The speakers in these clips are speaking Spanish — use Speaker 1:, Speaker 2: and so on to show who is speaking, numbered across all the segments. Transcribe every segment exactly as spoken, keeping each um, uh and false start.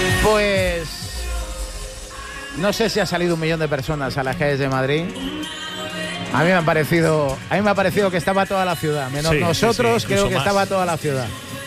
Speaker 1: Pues no sé si ha salido un millón de personas a las calles de Madrid. A mí me ha parecido, a mí me ha parecido que estaba toda la ciudad, menos sí, nosotros, sí, sí, creo que más. Estaba toda la ciudad.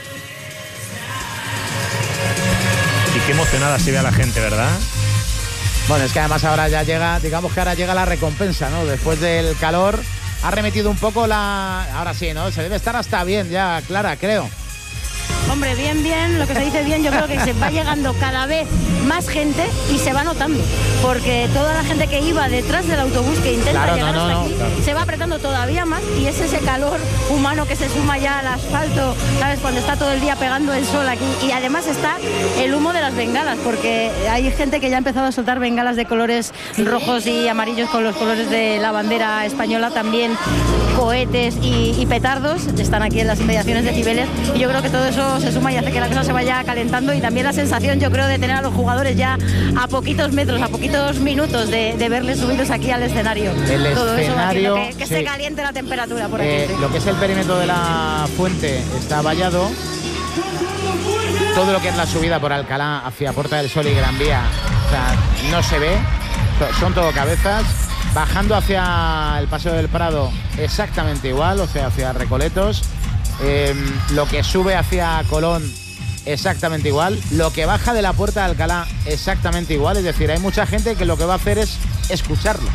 Speaker 2: Y qué emocionada se ve a la gente, ¿verdad?
Speaker 1: Bueno, es que además ahora ya llega, digamos que ahora llega la recompensa, ¿no? Después del calor ha remitido un poco la... Ahora sí, ¿no? Se debe estar hasta bien ya, Clara, creo.
Speaker 3: Hombre, bien, bien, lo que se dice bien, yo creo que se va llegando cada vez más gente y se va notando, porque toda la gente que iba detrás del autobús que intenta claro, llegar no, hasta no, aquí, no, claro. se va apretando todavía más y es ese calor humano que se suma ya al asfalto, ¿sabes? Cuando está todo el día pegando el sol aquí y además está el humo de las bengalas, porque hay gente que ya ha empezado a soltar bengalas de colores rojos y amarillos con los colores de la bandera española, también cohetes y, y petardos, están aquí en las inmediaciones de Cibeles y yo creo que todo eso se suma y hace que la cosa se vaya calentando y también la sensación, yo creo, de tener a los jugadores ya a poquitos metros, a poquitos minutos de, de verles subidos aquí al escenario.
Speaker 1: El
Speaker 3: todo
Speaker 1: escenario,
Speaker 3: eso que, que sí. se caliente la temperatura por
Speaker 1: eh,
Speaker 3: aquí. Sí.
Speaker 1: Lo que es el perímetro de la fuente está vallado. Todo lo que es la subida por Alcalá hacia Puerta del Sol y Gran Vía, o sea, no se ve, son todo cabezas. Bajando hacia el Paseo del Prado, exactamente igual, o sea, hacia Recoletos. Eh, lo que sube hacia Colón, exactamente igual. Lo que baja de la Puerta de Alcalá, exactamente igual. Es decir, hay mucha gente que lo que va a hacer es escucharlo.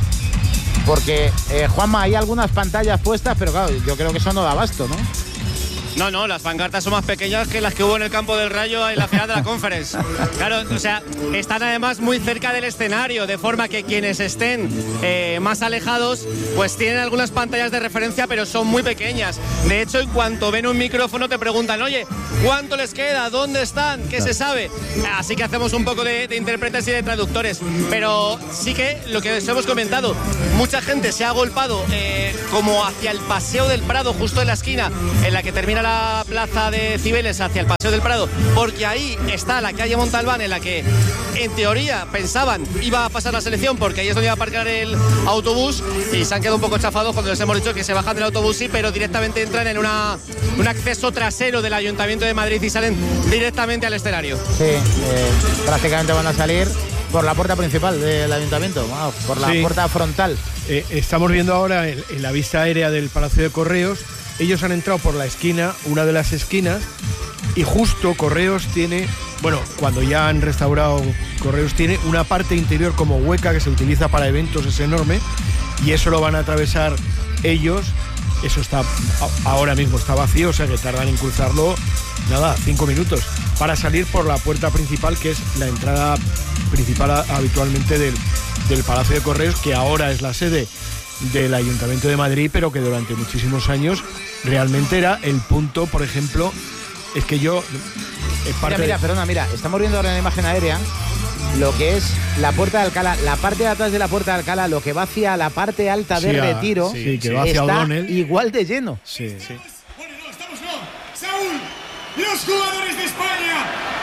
Speaker 1: Porque, eh, Juanma, hay algunas pantallas puestas, pero claro, yo creo que eso no da abasto, ¿no?
Speaker 4: No, no, las pancartas son más pequeñas que las que hubo en el campo del Rayo en la final de la Conference. Claro, o sea, están además muy cerca del escenario, de forma que quienes estén eh, más alejados, pues tienen algunas pantallas de referencia, pero son muy pequeñas. De hecho, en cuanto ven un micrófono te preguntan, oye, ¿cuánto les queda? ¿Dónde están? ¿Qué se sabe? Así que hacemos un poco de, de intérpretes y de traductores. Pero sí que lo que os hemos comentado, mucha gente se ha agolpado eh, como hacia el Paseo del Prado, justo en la esquina en la que termina la la plaza de Cibeles hacia el Paseo del Prado, porque ahí está la calle Montalbán, en la que en teoría pensaban iba a pasar la selección, porque ahí es donde iba a aparcar el autobús, y se han quedado un poco chafados cuando les hemos dicho que se bajan del autobús, sí, pero directamente entran en una, un acceso trasero del Ayuntamiento de Madrid y salen directamente al escenario.
Speaker 1: Sí, eh, prácticamente van a salir por la puerta principal del Ayuntamiento, wow, por la sí. puerta frontal.
Speaker 5: Eh, estamos viendo ahora en, en la vista aérea del Palacio de Correos. Ellos han entrado por la esquina, una de las esquinas, y justo Correos tiene, bueno, cuando ya han restaurado Correos, tiene una parte interior como hueca que se utiliza para eventos, es enorme, y eso lo van a atravesar ellos. Eso está, ahora mismo está vacío, o sea que tardan en cruzarlo, nada, cinco minutos, para salir por la puerta principal, que es la entrada principal habitualmente del, del Palacio de Correos, que ahora es la sede del Ayuntamiento de Madrid, pero que durante muchísimos años realmente era el punto, por ejemplo, es que yo... Es parte
Speaker 1: mira, mira,
Speaker 5: de...
Speaker 1: perdona, mira, estamos viendo ahora en la imagen aérea lo que es la Puerta de Alcalá, la parte de atrás de la Puerta de Alcalá, lo que va hacia la parte alta de sí, Retiro,
Speaker 5: sí, que va hacia
Speaker 1: está
Speaker 5: O'Donnell,
Speaker 1: igual de lleno.
Speaker 5: Sí, sí.
Speaker 6: Bueno, no, estamos no. Saúl, los jugadores de España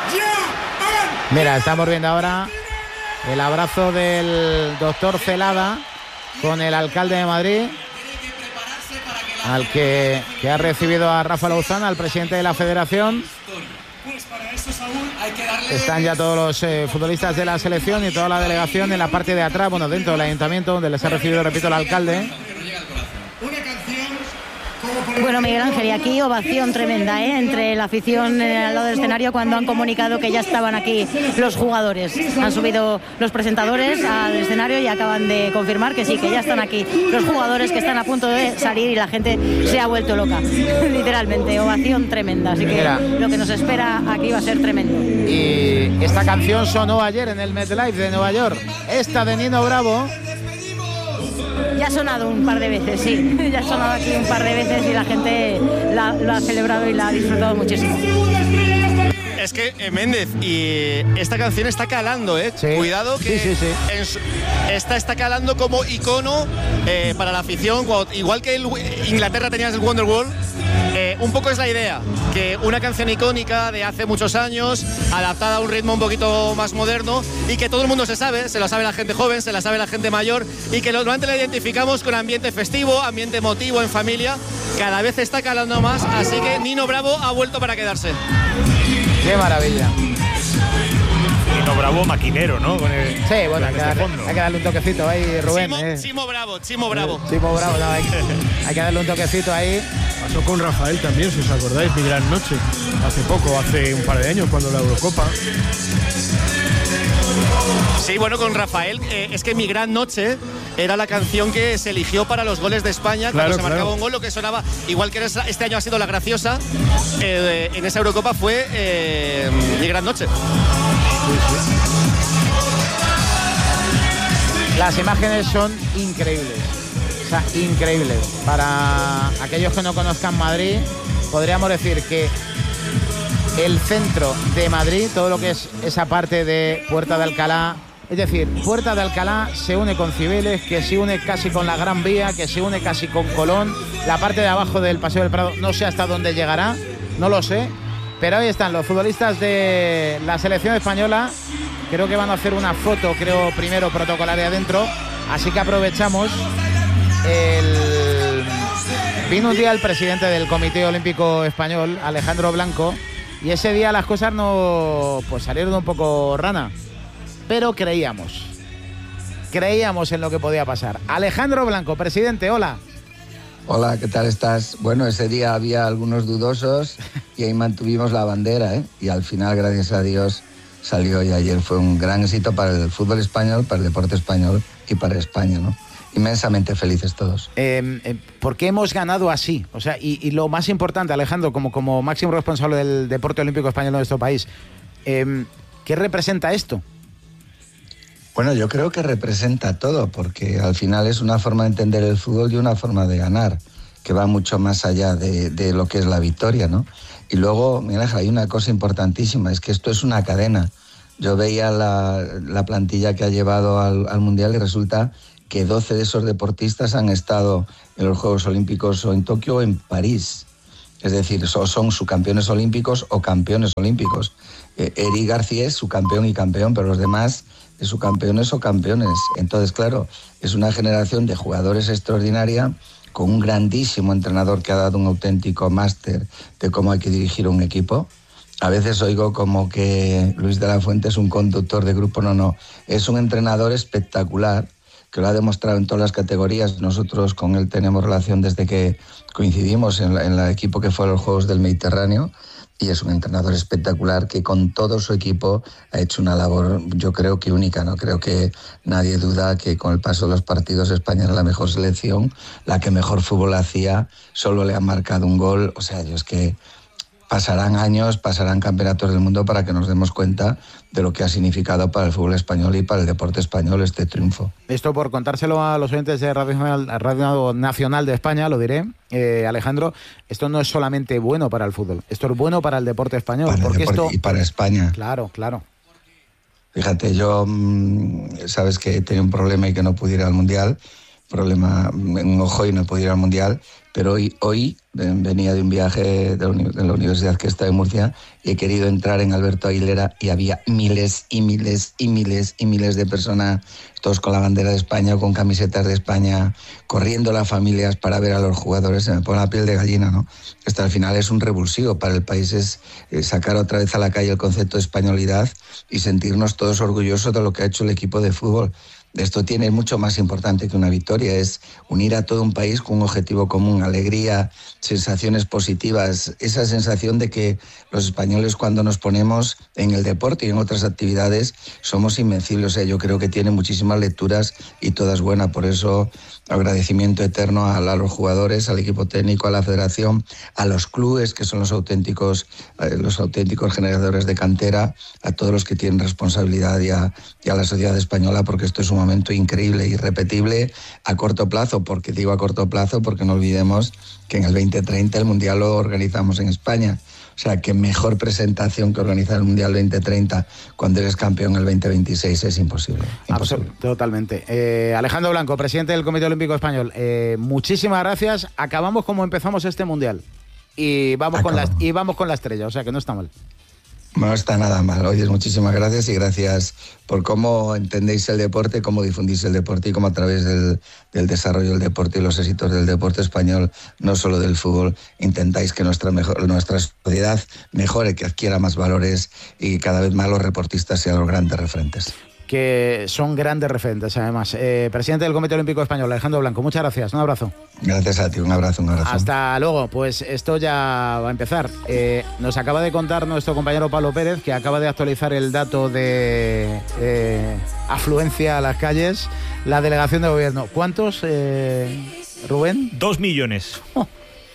Speaker 6: ya han...
Speaker 1: Mira, estamos viendo ahora el abrazo del doctor Celada con el alcalde de Madrid, al que, que ha recibido a Rafa Lauzana, al presidente de la federación. Están ya todos los eh, futbolistas de la selección y toda la delegación en la parte de atrás, bueno, dentro del ayuntamiento, donde les ha recibido, repito, el alcalde.
Speaker 3: Bueno, Miguel Ángel, y aquí ovación tremenda, ¿eh? Entre la afición eh, al lado del escenario cuando han comunicado que ya estaban aquí los jugadores. Han subido los presentadores al escenario y acaban de confirmar que sí, que ya están aquí los jugadores, que están a punto de salir y la gente se ha vuelto loca. Literalmente, ovación tremenda. Así que Mira, lo que nos espera aquí va a ser tremendo.
Speaker 1: Y esta canción sonó ayer en el MetLife de Nueva York. Esta de Nino Bravo.
Speaker 3: Ya ha sonado un par de veces, sí. Ya ha sonado aquí un par de veces y la gente la, lo ha celebrado y la ha disfrutado muchísimo.
Speaker 4: Es que, eh, Méndez, y esta canción está calando, ¿eh?
Speaker 1: Sí.
Speaker 4: Cuidado que
Speaker 1: sí, sí, sí.
Speaker 4: En su, esta está calando como icono eh, para la afición. Cuando, igual que el, Inglaterra tenías el Wonderwall, eh, un poco es la idea, que una canción icónica de hace muchos años, adaptada a un ritmo un poquito más moderno y que todo el mundo se sabe, se lo sabe la gente joven, se la sabe la gente mayor y que normalmente la identificamos con ambiente festivo, ambiente emotivo, en familia. Cada vez está calando más, así que Nino Bravo ha vuelto para quedarse.
Speaker 1: ¡Qué maravilla!
Speaker 2: Chino Bravo maquinero, ¿no? Con el,
Speaker 1: sí, bueno, hay que, darle, hay que darle un toquecito ahí, Rubén.
Speaker 4: Chimo,
Speaker 1: eh.
Speaker 4: Chimo Bravo, Chimo Bravo.
Speaker 1: Chimo Bravo, no, hay, que, hay que darle un toquecito ahí.
Speaker 5: Pasó con Rafael también, si os acordáis, Mi Gran Noche. Hace poco, hace un par de años, cuando la Eurocopa.
Speaker 4: Sí, bueno, con Rafael, eh, es que Mi Gran Noche era la canción que se eligió para los goles de España,
Speaker 5: claro,
Speaker 4: cuando se
Speaker 5: claro.
Speaker 4: marcaba un gol, lo que sonaba, igual que este año ha sido la graciosa, eh, en esa Eurocopa fue eh, Mi Gran Noche.
Speaker 5: Sí, sí.
Speaker 1: Las imágenes son increíbles, o sea, increíbles. Para aquellos que no conozcan Madrid, podríamos decir que el centro de Madrid, todo lo que es esa parte de Puerta de Alcalá, es decir, Puerta de Alcalá se une con Cibeles, que se une casi con la Gran Vía, que se une casi con Colón, la parte de abajo del Paseo del Prado, no sé hasta dónde llegará, no lo sé, pero ahí están los futbolistas de la selección española. Creo que van a hacer una foto, creo, primero protocolaria adentro, así que aprovechamos. El... Vino un día el presidente del Comité Olímpico Español, Alejandro Blanco, y ese día las cosas no pues salieron un poco rana, pero creíamos, creíamos en lo que podía pasar. Alejandro Blanco, presidente, hola.
Speaker 7: Hola, ¿qué tal estás? Bueno, ese día había algunos dudosos y ahí mantuvimos la bandera, ¿eh? Y al final, gracias a Dios, salió y ayer fue un gran éxito para el fútbol español, para el deporte español y para España, ¿no? Inmensamente felices todos.
Speaker 1: Eh, eh, ¿Por qué hemos ganado así? O sea, y, y lo más importante, Alejandro, como, como máximo responsable del deporte olímpico español de nuestro país, eh, ¿qué representa esto?
Speaker 7: Bueno, yo creo que representa todo, porque al final es una forma de entender el fútbol y una forma de ganar, que va mucho más allá de, de lo que es la victoria, ¿no? Y luego, mira, hay una cosa importantísima, es que esto es una cadena. Yo veía la, la plantilla que ha llevado al, al Mundial y resulta que doce de esos deportistas han estado en los Juegos Olímpicos o en Tokio o en París. Es decir, o son subcampeones olímpicos o campeones olímpicos. Eh, Eric García es subcampeón y campeón, pero los demás es subcampeones o campeones. Entonces, claro, es una generación de jugadores extraordinaria con un grandísimo entrenador que ha dado un auténtico máster de cómo hay que dirigir un equipo. A veces oigo como que Luis de la Fuente es un conductor de grupo. No, no, es un entrenador espectacular que lo ha demostrado en todas las categorías. Nosotros con él tenemos relación desde que coincidimos en, la, en el equipo que fue a los Juegos del Mediterráneo, y es un entrenador espectacular que con todo su equipo ha hecho una labor, yo creo que única, ¿no? Creo que nadie duda que con el paso de los partidos España era la mejor selección, la que mejor fútbol hacía, solo le han marcado un gol. O sea, yo es que pasarán años, pasarán campeonatos del mundo para que nos demos cuenta de lo que ha significado para el fútbol español y para el deporte español este triunfo.
Speaker 1: Esto por contárselo a los oyentes de Radio Nacional, Radio Nacional de España, lo diré, eh, Alejandro, esto no es solamente bueno para el fútbol, esto es bueno para el deporte español.
Speaker 7: Para
Speaker 1: porque
Speaker 7: deporte
Speaker 1: esto...
Speaker 7: Y para España.
Speaker 1: Claro, claro.
Speaker 7: Fíjate, yo, sabes que tenía un problema y que no pude ir al Mundial, problema en un ojo y no pude ir al Mundial, pero hoy, hoy venía de un viaje de la universidad que está en Murcia y he querido entrar en Alberto Aguilera y había miles y miles y miles y miles de personas, todos con la bandera de España o con camisetas de España, corriendo las familias para ver a los jugadores. Se me pone la piel de gallina, ¿no? Esto al final es un revulsivo para el país, es sacar otra vez a la calle el concepto de españolidad y sentirnos todos orgullosos de lo que ha hecho el equipo de fútbol. Esto tiene mucho más importante que una victoria, es unir a todo un país con un objetivo común, alegría, sensaciones positivas, esa sensación de que los españoles cuando nos ponemos en el deporte y en otras actividades somos invencibles. O sea, yo creo que tiene muchísimas lecturas y todas buenas, por eso agradecimiento eterno a, a los jugadores, al equipo técnico, a la federación, a los clubes que son los auténticos, eh, los auténticos generadores de cantera, a todos los que tienen responsabilidad y a, y a la sociedad española, porque esto es un momento increíble, irrepetible a corto plazo, porque digo a corto plazo porque no olvidemos que en el veinte treinta el Mundial lo organizamos en España. O sea, que mejor presentación que organizar el Mundial veinte treinta cuando eres campeón el veinte veintiséis es imposible. imposible.
Speaker 1: Totalmente. Eh, Alejandro Blanco, presidente del Comité Olímpico Español, eh, muchísimas gracias. Acabamos como empezamos este Mundial y vamos, con la, y vamos con la estrella, o sea que no está mal.
Speaker 7: No está nada mal. Oye, muchísimas gracias y gracias por cómo entendéis el deporte, cómo difundís el deporte y cómo a través del, del desarrollo del deporte y los éxitos del deporte español, no solo del fútbol, intentáis que nuestra, mejor, nuestra sociedad mejore, que adquiera más valores y cada vez más los deportistas sean los grandes referentes.
Speaker 1: Que son grandes referentes, además. Eh, presidente del Comité Olímpico Español, Alejandro Blanco, muchas gracias. Un abrazo.
Speaker 7: Gracias a ti, un abrazo, un abrazo.
Speaker 1: Hasta luego. Pues esto ya va a empezar. Eh, nos acaba de contar nuestro compañero Pablo Pérez, que acaba de actualizar el dato de eh, afluencia a las calles, la delegación de gobierno. ¿Cuántos, eh, Rubén?
Speaker 2: Dos millones.
Speaker 1: Oh.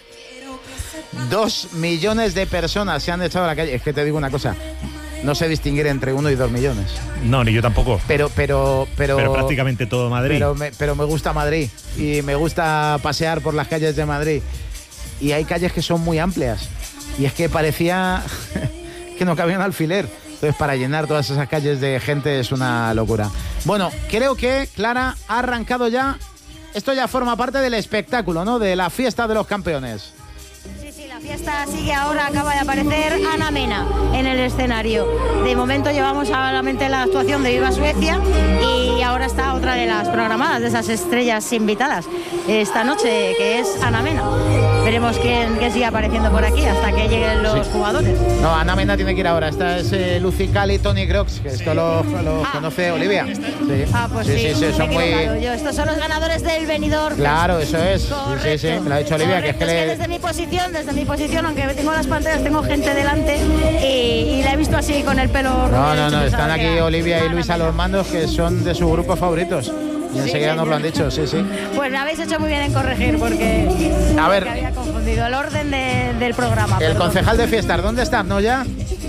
Speaker 1: Dos millones de personas se han echado a la calle. Es que te digo una cosa. No sé distinguir entre uno y dos millones.
Speaker 2: No, ni yo tampoco.
Speaker 1: Pero, pero, pero.
Speaker 2: Pero prácticamente todo Madrid.
Speaker 1: Pero me, pero me gusta Madrid y me gusta pasear por las calles de Madrid. Y hay calles que son muy amplias. Y es que parecía que no cabía un alfiler. Entonces, para llenar todas esas calles de gente es una locura. Bueno, creo que Clara ha arrancado ya. Esto ya forma parte del espectáculo, ¿no? De la fiesta de los campeones.
Speaker 3: La fiesta sigue ahora, acaba de aparecer Ana Mena en el escenario. De momento llevamos solamente la actuación de Viva Suecia y ahora está otra de las programadas, de esas estrellas invitadas esta noche, que es Ana Mena. Veremos quién, quién sigue apareciendo por aquí hasta que lleguen los sí. jugadores.
Speaker 1: No, Ana Mena tiene que ir ahora. Esta es eh, Lucy Cal y Tony Crocs, que esto lo, lo ah. conoce Olivia. Sí.
Speaker 3: Ah, pues sí, sí, sí, sí son muy... Yo. Estos son los ganadores del Benidorm.
Speaker 1: Claro, eso es. Correcto. Sí, sí, sí, me lo ha dicho Olivia. Que es que,
Speaker 3: es
Speaker 1: le...
Speaker 3: que desde mi posición, desde mi posición, aunque tengo las pantallas, tengo gente delante y, y la he visto así con el pelo rubio.
Speaker 1: No, no, no, están aquí Olivia y Luis a los mandos, que son de sus grupos favoritos. Y sí, enseguida nos lo han dicho, sí, sí.
Speaker 3: Pues me habéis hecho muy bien en corregir, porque,
Speaker 1: a ver,
Speaker 3: porque había confundido el orden de, del programa.
Speaker 1: El perdón. Concejal de fiestas, ¿dónde está? ¿No ya?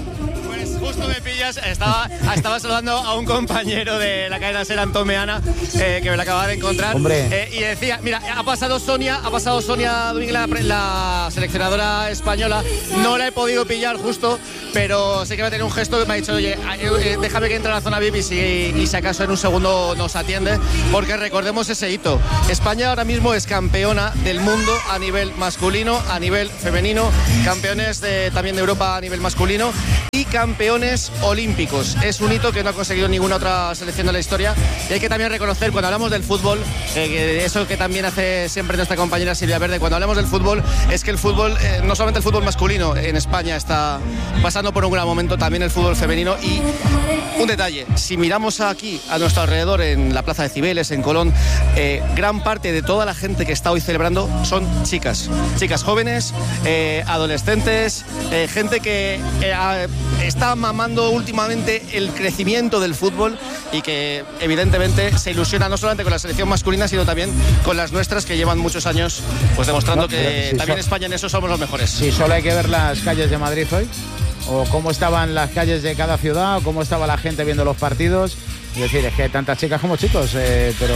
Speaker 4: Justo me pillas, estaba, estaba saludando a un compañero de la cadena Ser, Antón Meana, eh, que me la acababa de encontrar.
Speaker 1: Hombre.
Speaker 4: Eh, y decía, mira, ha pasado Sonia, ha pasado Sonia Duing, la, la seleccionadora española. No la he podido pillar justo, pero sé que va a tener un gesto que me ha dicho, oye, eh, déjame que entre a la zona V I P y si, y si acaso en un segundo nos atiende, porque recordemos ese hito. España ahora mismo es campeona del mundo a nivel masculino, a nivel femenino, campeones de, también de Europa a nivel masculino y campeones olímpicos. Es un hito que no ha conseguido ninguna otra selección de la historia, y hay que también reconocer, cuando hablamos del fútbol, eh, que eso que también hace siempre nuestra compañera Silvia Verde, cuando hablamos del fútbol, es que el fútbol, eh, no solamente el fútbol masculino en España está pasando por un gran momento, también el fútbol femenino. Y un detalle, si miramos aquí a nuestro alrededor, en la Plaza de Cibeles, en Colón, eh, gran parte de toda la gente que está hoy celebrando son chicas, chicas jóvenes, eh, adolescentes, eh, gente que eh, está mamando últimamente el crecimiento del fútbol y que evidentemente se ilusiona no solamente con la selección masculina, sino también con las nuestras, que llevan muchos años pues demostrando no, que si también so España en eso somos los mejores.
Speaker 1: Si solo hay que ver las calles de Madrid hoy, o cómo estaban las calles de cada ciudad, o cómo estaba la gente viendo los partidos. Es decir, es que hay tantas chicas como chicos, eh, pero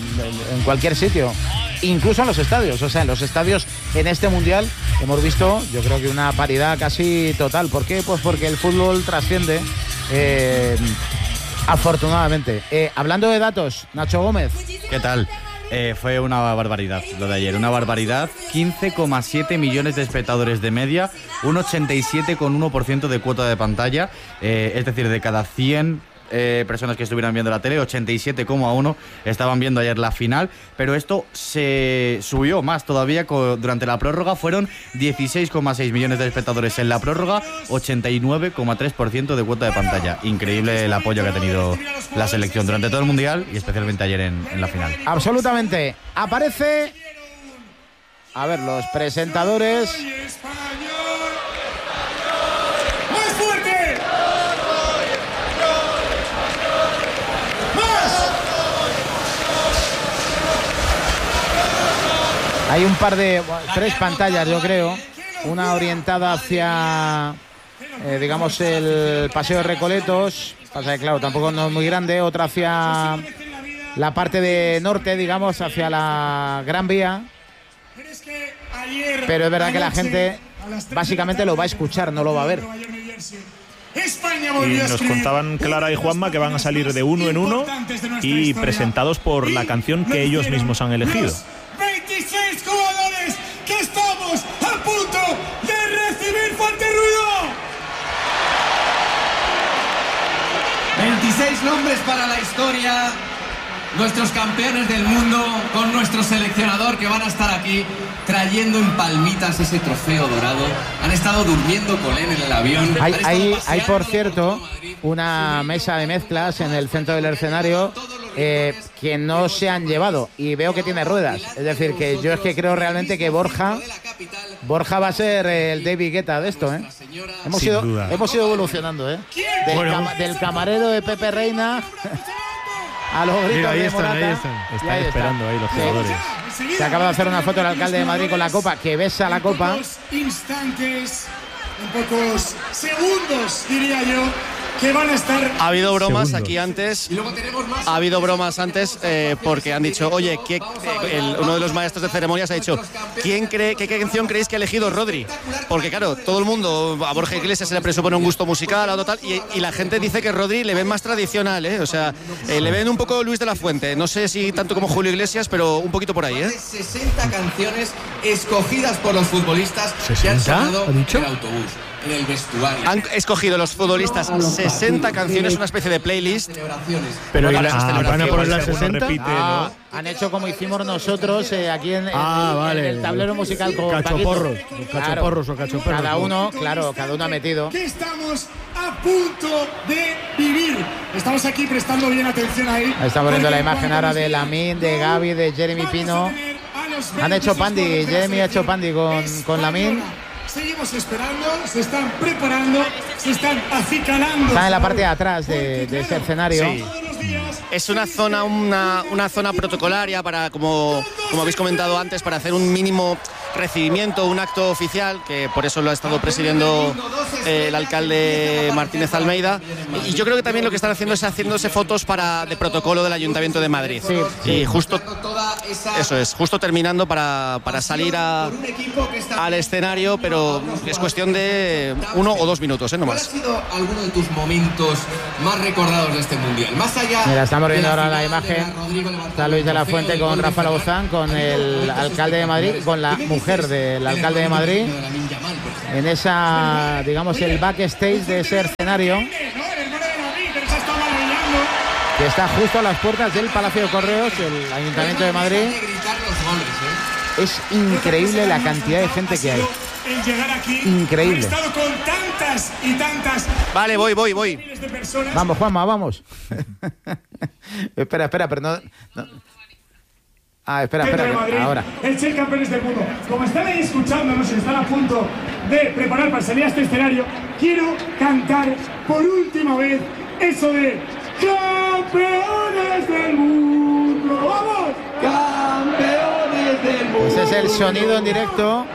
Speaker 1: en cualquier sitio, incluso en los estadios. O sea, en los estadios en este Mundial hemos visto, yo creo que una paridad casi total. ¿Por qué? Pues porque el fútbol trasciende, eh, afortunadamente. Eh, hablando de datos, Nacho Gómez.
Speaker 8: ¿Qué tal? Eh, fue una barbaridad lo de ayer, una barbaridad. quince coma siete millones de espectadores de media, un ochenta y siete coma uno por ciento de cuota de pantalla, eh, es decir, de cada cien Eh, personas que estuvieran viendo la tele, ochenta y siete coma uno estaban viendo ayer la final, pero esto se subió más todavía durante la prórroga. Fueron dieciséis coma seis millones de espectadores en la prórroga, ochenta y nueve coma tres por ciento de cuota de pantalla. Increíble el apoyo que ha tenido la selección durante todo el Mundial y especialmente ayer en, en la final.
Speaker 1: Absolutamente. Aparece, a ver, los presentadores. Hay un par de, tres pantallas, yo creo. Una orientada hacia, eh, digamos, el Paseo de Recoletos. Pasa que, claro, tampoco no es muy grande. Otra hacia la parte de norte, digamos, hacia la Gran Vía. Pero es verdad que la gente básicamente lo va a escuchar, no lo va a ver.
Speaker 2: Y nos contaban Clara y Juanma que van a salir de uno en uno y presentados por la canción que ellos mismos han elegido.
Speaker 6: veintiséis jugadores que estamos a punto de recibir fuerte ruido.
Speaker 9: veintiséis nombres para la historia. Nuestros campeones del mundo con nuestro seleccionador que van a estar aquí trayendo en palmitas ese trofeo dorado. Han estado durmiendo con él en el avión.
Speaker 1: Hay, hay, hay por cierto, una mesa de mezclas en el centro del escenario eh, que no se han llevado y veo que tiene ruedas. Es decir, que yo es que creo realmente que Borja Borja va a ser el David Guetta de esto, ¿eh? Hemos ido, hemos ido evolucionando, ¿eh? Del, bueno. cama, del camarero de Pepe Reina a los gritos.
Speaker 5: Mira, ahí
Speaker 1: de
Speaker 5: están,
Speaker 1: Morata.
Speaker 5: Ahí están,
Speaker 2: están
Speaker 1: ahí
Speaker 2: esperando
Speaker 1: está.
Speaker 2: ahí los jugadores.
Speaker 1: Sí. Se acaba de hacer una foto el alcalde de Madrid con la copa, que besa la copa.
Speaker 6: En pocos instantes, en pocos segundos, diría yo, que van a estar.
Speaker 4: Ha habido bromas
Speaker 2: Segundos.
Speaker 4: aquí antes. Ha habido bromas antes eh, porque han dicho, oye, ¿qué, eh, el, uno de los maestros de ceremonias ha dicho, ¿quién cree, qué, qué canción creéis que ha elegido Rodri? Porque claro, todo el mundo, a Borja Iglesias se le presupone un gusto musical, a total, y, y la gente dice que Rodri le ven más tradicional, ¿eh? O sea, eh, le ven un poco Luis de la Fuente. No sé si tanto como Julio Iglesias, pero un poquito por ahí, ¿eh?
Speaker 9: sesenta canciones escogidas por los futbolistas que han sonado en el autobús, en el vestuario.
Speaker 4: Han escogido los futbolistas sesenta canciones, una especie de playlist.
Speaker 5: Pero
Speaker 4: Para
Speaker 5: la,
Speaker 4: sus
Speaker 5: ah, van a
Speaker 4: celebraciones.
Speaker 5: poner las
Speaker 2: Según
Speaker 5: sesenta.
Speaker 2: repite,
Speaker 1: Ah,
Speaker 2: ¿no?
Speaker 1: han hecho como hicimos nosotros eh, aquí en, en
Speaker 5: Ah,
Speaker 1: el,
Speaker 5: vale.
Speaker 1: en el tablero musical con
Speaker 5: Cachoporros,
Speaker 1: Paquito.
Speaker 5: los cachoporros o cachoperros.
Speaker 1: Cada uno, claro, cada uno ha metido.
Speaker 6: Que estamos a punto de vivir. Estamos aquí prestando bien atención ahí.
Speaker 1: Ahí estamos viendo la
Speaker 6: Porque
Speaker 1: imagen
Speaker 6: cuando
Speaker 1: ahora
Speaker 6: nos
Speaker 1: de
Speaker 6: digan
Speaker 1: Lamin, de
Speaker 6: gol,
Speaker 1: Gavi, de Jeremy
Speaker 6: vamos a
Speaker 1: Pino.
Speaker 6: tener a los
Speaker 1: Han hecho
Speaker 6: veintiséis
Speaker 1: pandi,
Speaker 6: jugadores de la
Speaker 1: Jeremy ha hecho
Speaker 6: selección
Speaker 1: pandi con, con Lamin.
Speaker 6: española. Seguimos esperando, se están preparando, se están acicalando.
Speaker 1: Está en la parte de atrás de, de ese escenario.
Speaker 4: Sí. Es una zona, una, una zona protocolaria para, como, como habéis comentado antes, para hacer un mínimo recibimiento, un acto oficial, que por eso lo ha estado presidiendo eh, el alcalde Martínez Almeida. Y yo creo que también lo que están haciendo es haciéndose fotos para de protocolo del Ayuntamiento de Madrid.
Speaker 1: Sí, sí.
Speaker 4: Y justo, eso es, justo terminando para, para salir a, al escenario, pero es cuestión de uno o dos minutos, ¿eh? No
Speaker 9: ¿Cuál ha
Speaker 4: más.
Speaker 9: sido alguno de tus momentos más recordados de este mundial? Más allá.
Speaker 1: Mira, estamos viendo
Speaker 9: de la
Speaker 1: ahora la
Speaker 9: final de
Speaker 1: imagen.
Speaker 9: Rodrigo levantando
Speaker 1: Está Luis de la
Speaker 9: el trofeo,
Speaker 1: Fuente
Speaker 9: el
Speaker 1: con
Speaker 9: gol de
Speaker 1: Rafa
Speaker 9: Ferran,
Speaker 1: Lauzán, con
Speaker 9: también
Speaker 1: el
Speaker 9: momentos
Speaker 1: alcalde de Madrid, con la
Speaker 9: ¿Qué me
Speaker 1: mujer
Speaker 9: dices
Speaker 1: del alcalde de Madrid,
Speaker 9: de Lamine Yamal, por ejemplo?
Speaker 1: en esa, digamos, el backstage de ese escenario, que está justo a las puertas del Palacio de Correos, el Ayuntamiento de Madrid.
Speaker 9: Gritar los goles, ¿eh?
Speaker 1: Es increíble la cantidad de gente que hay.
Speaker 6: En llegar aquí,
Speaker 1: Increíble.
Speaker 6: han estado con tantas y tantas
Speaker 4: Vale, voy, voy, voy.
Speaker 6: miles de personas.
Speaker 1: Vamos, Juanma, vamos. espera, espera, pero no, no. Ah, espera,
Speaker 6: Centro de
Speaker 1: espera,
Speaker 6: Madrid,
Speaker 1: ahora.
Speaker 6: el ser campeones del mundo. Como están ahí escuchándonos y están a punto de preparar para salir a este escenario, quiero cantar por última vez eso de campeones del mundo. ¡Vamos!
Speaker 9: Campeones del mundo.
Speaker 1: Ese es el sonido en directo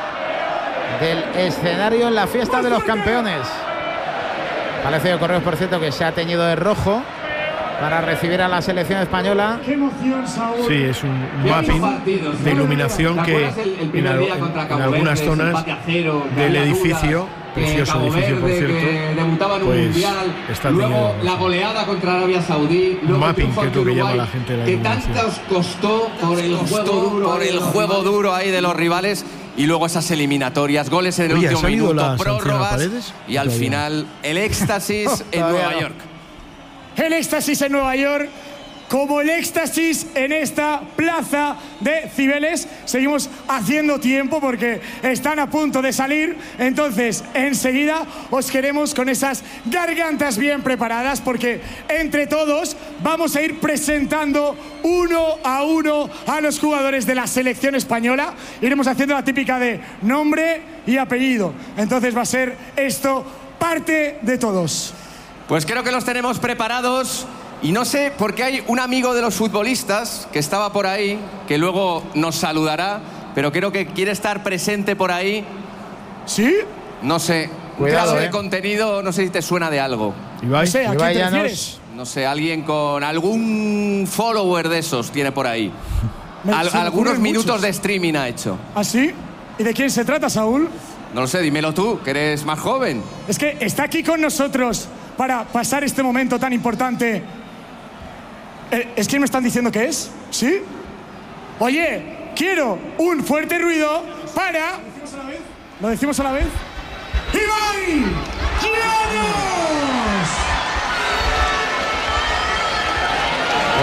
Speaker 1: del escenario en la fiesta de los campeones. Palacio de Correos, por cierto, que se ha teñido de rojo para recibir a la selección española.
Speaker 6: ¡Qué emoción, Saúl!
Speaker 5: Sí, es un mapping de iluminación que en, al- en algunas zonas del edificio, precioso edificio por cierto, pues está
Speaker 9: luego
Speaker 5: teñido.
Speaker 9: la goleada contra Arabia Saudí, luego
Speaker 5: Mapping,
Speaker 9: el triunfo
Speaker 5: que es lo
Speaker 9: ante
Speaker 5: que llama
Speaker 9: Uruguay,
Speaker 5: la gente de la
Speaker 9: que
Speaker 5: iluminación.
Speaker 9: tanto os costó por el juego duro, por el juego duro ahí de los rivales. Y luego esas eliminatorias, goles en el
Speaker 5: Oye, ¿ha
Speaker 9: último
Speaker 5: salido
Speaker 9: minuto,
Speaker 5: la sanción a
Speaker 9: prórrogas
Speaker 5: Paredes?
Speaker 9: y al
Speaker 5: Todavía.
Speaker 9: final el éxtasis en
Speaker 1: Todavía
Speaker 9: Nueva
Speaker 1: no.
Speaker 9: York.
Speaker 6: El éxtasis en Nueva York, como el éxtasis en esta plaza de Cibeles. Seguimos haciendo tiempo porque están a punto de salir. Entonces, enseguida os queremos con esas gargantas bien preparadas porque entre todos vamos a ir presentando uno a uno a los jugadores de la selección española. Iremos haciendo la típica de nombre y apellido. Entonces va a ser esto parte de todos.
Speaker 9: Pues creo que los tenemos preparados y no sé por qué hay un amigo de los futbolistas que estaba por ahí, que luego nos saludará, pero creo que quiere estar presente por ahí.
Speaker 6: ¿Sí?
Speaker 9: No sé,
Speaker 1: Cuidado,
Speaker 9: clase
Speaker 1: eh.
Speaker 9: de contenido, no sé si te suena de algo.
Speaker 5: Ibai,
Speaker 6: No sé, ¿a
Speaker 1: Ibai
Speaker 6: quién te
Speaker 1: Llanos.
Speaker 6: refieres?
Speaker 9: No sé, alguien con algún follower de esos tiene por ahí.
Speaker 6: Me-
Speaker 9: Al-
Speaker 6: se me
Speaker 9: algunos
Speaker 6: ocurren
Speaker 9: minutos
Speaker 6: muchos.
Speaker 9: de streaming ha hecho.
Speaker 6: ¿Ah, sí? ¿Y de quién se trata, Saúl?
Speaker 9: No lo sé, dímelo tú, que eres más joven.
Speaker 6: Es que está aquí con nosotros para pasar este momento tan importante. Eh, ¿Es quién me están diciendo que es? ¿Sí? Oye, quiero un fuerte ruido para... ¿Lo decimos a la vez? ¡Ibai Llanos!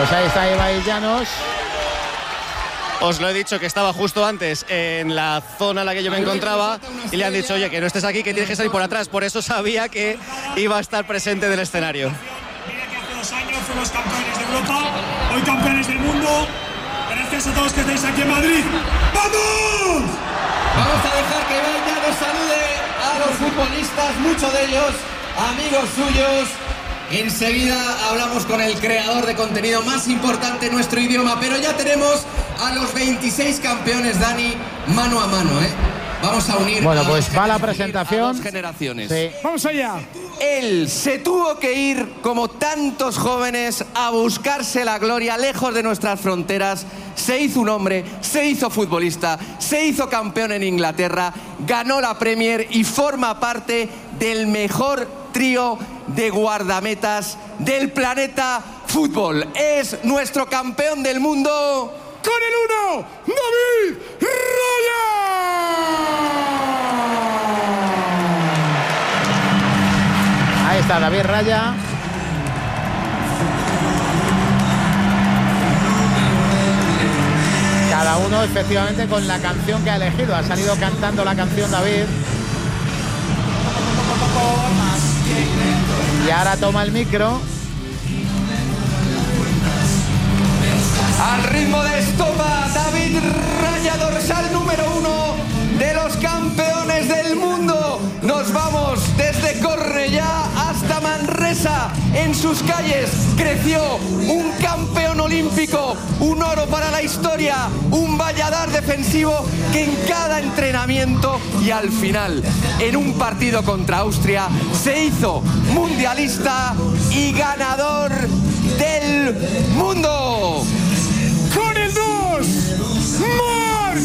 Speaker 1: Pues ahí está Ibai Llanos.
Speaker 4: Os lo he dicho que estaba justo antes en la zona en la que yo me encontraba y le han dicho, oye, que no estés aquí, que tienes que salir por atrás. Por eso sabía que iba a estar presente del escenario.
Speaker 6: Mira que hace dos años fuimos campeones de Europa, hoy campeones del mundo. Gracias a todos que estáis aquí en Madrid. ¡Vamos!
Speaker 9: Vamos a dejar que Ibai Llanos salude a los futbolistas, muchos de ellos amigos suyos. Enseguida hablamos con el creador de contenido más importante en nuestro idioma, pero ya tenemos a los veintiséis campeones, Dani, mano a mano, ¿eh? Vamos a unir.
Speaker 1: Bueno, pues va la presentación.
Speaker 9: A dos generaciones.
Speaker 1: Sí.
Speaker 6: Vamos allá.
Speaker 9: Él se tuvo que ir, como tantos jóvenes, a buscarse la gloria lejos de nuestras fronteras. Se hizo un hombre, se hizo futbolista, se hizo campeón en Inglaterra, ganó la Premier y forma parte del mejor trío de guardametas del planeta fútbol. Es nuestro campeón del mundo.
Speaker 6: Con el uno, David Raya.
Speaker 1: Ahí está David Raya. Cada uno efectivamente con la canción que ha elegido. Ha salido cantando la canción David. Y ahora toma el micro.
Speaker 9: Al ritmo de estopa, David Raya, dorsal número uno de los campeones del mundo. Nos vamos desde Cornellá hasta Manresa. En sus calles creció un campeón olímpico, un oro para la historia, un Valladar defensivo que en cada entrenamiento y al final, en un partido contra Austria, se hizo mundialista y ganador del mundo.
Speaker 6: Con el dos, Marc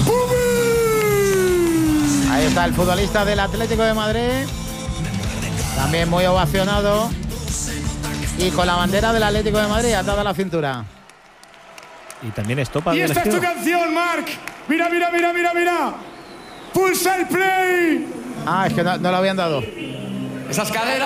Speaker 6: Puig.
Speaker 1: Ahí está el futbolista del Atlético de Madrid. También muy ovacionado. Y con la bandera del Atlético de Madrid atada a la cintura.
Speaker 2: Y también estopa.
Speaker 6: Y esta es tu canción, Marc. Mira, mira, mira, mira, mira. Pulsa el play.
Speaker 1: Ah, es que no, no lo habían dado.
Speaker 9: Esa escalera.